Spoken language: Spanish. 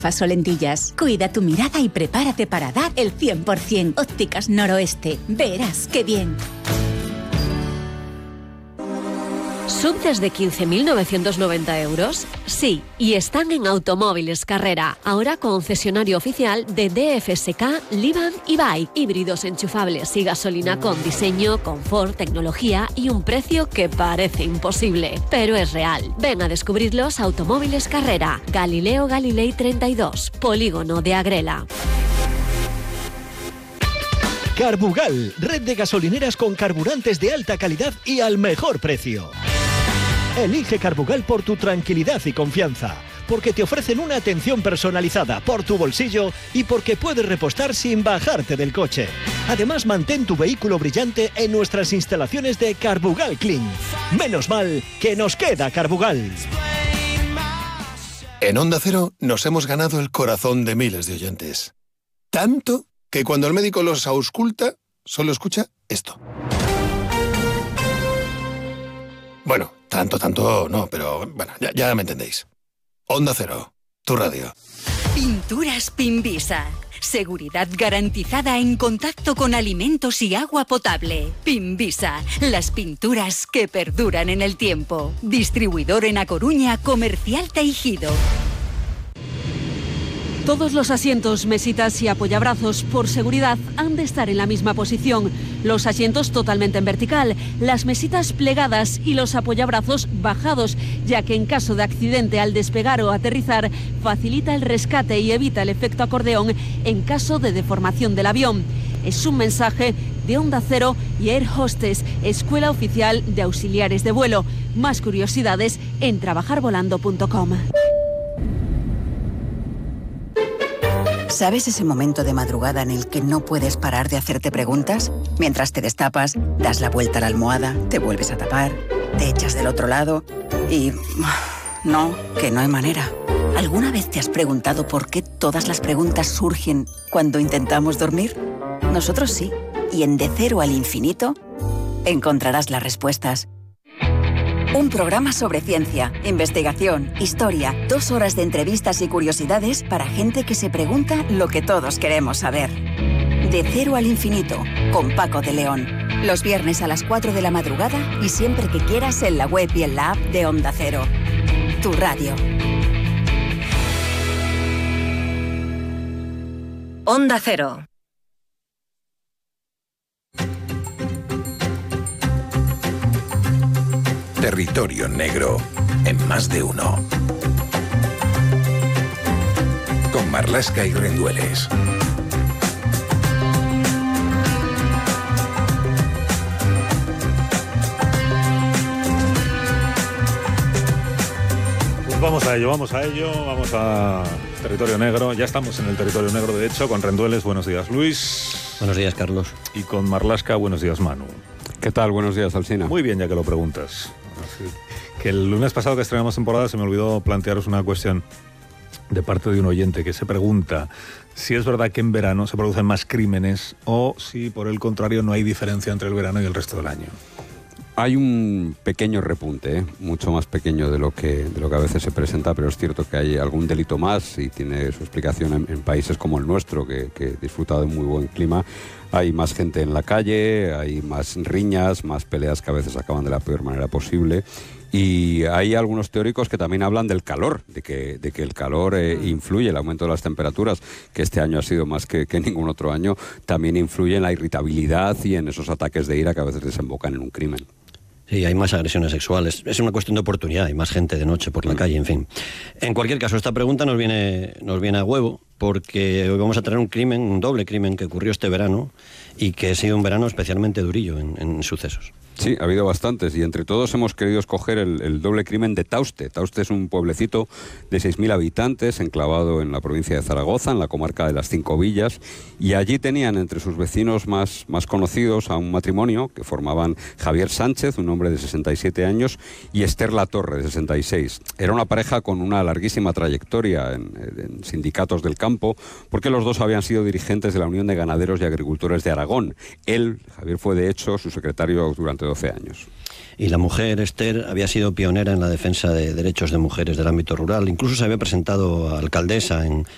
o lentillas. Cuida tu mirada y prepárate para dar el 100%. Ópticas Noroeste. Verás qué bien. ¿Sub desde 15.990 euros? Sí, y están en Automóviles Carrera, ahora concesionario oficial de DFSK, Livan y Bike. Híbridos enchufables y gasolina con diseño, confort, tecnología y un precio que parece imposible, pero es real. Ven a descubrirlos a Automóviles Carrera, Galileo Galilei 32, Polígono de Agrela. Carbugal, red de gasolineras con carburantes de alta calidad y al mejor precio. Elige Carbugal por tu tranquilidad y confianza, porque te ofrecen una atención personalizada por tu bolsillo y porque puedes repostar sin bajarte del coche. Además, mantén tu vehículo brillante en nuestras instalaciones de Carbugal Clean. Menos mal que nos queda Carbugal. En Onda Cero nos hemos ganado el corazón de miles de oyentes. Tanto que cuando el médico los ausculta, solo escucha esto. Bueno, tanto no, pero bueno, ya me entendéis. Onda Cero, tu radio. Pinturas Pinvisa. Seguridad garantizada en contacto con alimentos y agua potable. Pinvisa, las pinturas que perduran en el tiempo. Distribuidor en A Coruña, Comercial Teijido. Todos los asientos, mesitas y apoyabrazos por seguridad han de estar en la misma posición. Los asientos totalmente en vertical, las mesitas plegadas y los apoyabrazos bajados, ya que en caso de accidente al despegar o aterrizar facilita el rescate y evita el efecto acordeón en caso de deformación del avión. Es un mensaje de Onda Cero y Air Hostess, Escuela Oficial de Auxiliares de Vuelo. Más curiosidades en trabajarvolando.com. ¿Sabes ese momento de madrugada en el que no puedes parar de hacerte preguntas? Mientras te destapas, das la vuelta a la almohada, te vuelves a tapar, te echas del otro lado y... no, que no hay manera. ¿Alguna vez te has preguntado por qué todas las preguntas surgen cuando intentamos dormir? Nosotros sí. Y en De Cero al Infinito encontrarás las respuestas. Un programa sobre ciencia, investigación, historia, 2 horas de entrevistas y curiosidades para gente que se pregunta lo que todos queremos saber. De Cero al Infinito, con Paco de León. Los viernes a las 4 de la madrugada y siempre que quieras en la web y en la app de Onda Cero. Tu radio. Onda Cero. Territorio Negro, en Más de Uno. Con Marlaska y Rendueles. Pues vamos a Territorio Negro. Ya estamos en el Territorio Negro, de hecho, con Rendueles. Buenos días, Luis. Buenos días, Carlos. Y con Marlaska. Buenos días, Manu. ¿Qué tal? Buenos días, Alsina. Muy bien, ya que lo preguntas. Así que el lunes pasado que estrenamos temporada se me olvidó plantearos una cuestión de parte de un oyente que se pregunta si es verdad que en verano se producen más crímenes o si por el contrario no hay diferencia entre el verano y el resto del año. Hay un pequeño repunte, mucho más pequeño de lo que a veces se presenta, pero es cierto que hay algún delito más y tiene su explicación en países como el nuestro, que disfruta de muy buen clima. Hay más gente en la calle, hay más riñas, más peleas que a veces acaban de la peor manera posible. Y hay algunos teóricos que también hablan del calor, de que el calor influye, el aumento de las temperaturas, que este año ha sido más que ningún otro año, también influye en la irritabilidad y en esos ataques de ira que a veces desembocan en un crimen. Sí, hay más agresiones sexuales. Es una cuestión de oportunidad, hay más gente de noche por la calle, en fin. En cualquier caso, esta pregunta nos viene a huevo, porque hoy vamos a tener un doble crimen que ocurrió este verano y que ha sido un verano especialmente durillo en sucesos. Sí, ha habido bastantes y entre todos hemos querido escoger el doble crimen de Tauste. Tauste es un pueblecito de 6.000 habitantes enclavado en la provincia de Zaragoza, en la comarca de las Cinco Villas, y allí tenían entre sus vecinos más conocidos a un matrimonio que formaban Javier Sánchez, un hombre de 67 años, y Esther Latorre, de 66. Era una pareja con una larguísima trayectoria en sindicatos del campo, porque los dos habían sido dirigentes de la Unión de Ganaderos y Agricultores de Aragón. Él, Javier, fue de hecho su secretario durante 12 años. Y la mujer, Esther, había sido pionera en la defensa de derechos de mujeres del ámbito rural. Incluso se había presentado a alcaldesa en